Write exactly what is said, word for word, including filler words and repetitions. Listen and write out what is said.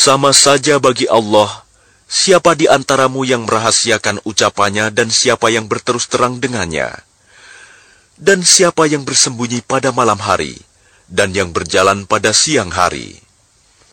Sama saja bagi Allah, siapa di antaramu yang merahasiakan ucapannya dan siapa yang berterus terang dengannya, dan siapa yang bersembunyi pada malam hari dan yang berjalan pada siang hari.